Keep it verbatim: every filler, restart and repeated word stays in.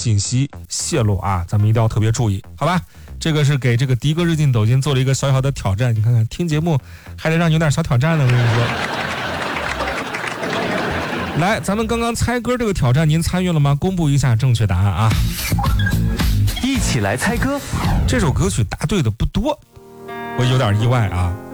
信息泄露啊，咱们一定要特别注意，好吧？这个是给这个迪哥日进抖音做了一个小小的挑战，你看看听节目还得让你有点小挑战呢，我跟你说。来，咱们刚刚猜歌这个挑战您参与了吗？公布一下正确答案啊！ 一起来猜歌。 这首歌曲答对的不多，我有点意外啊。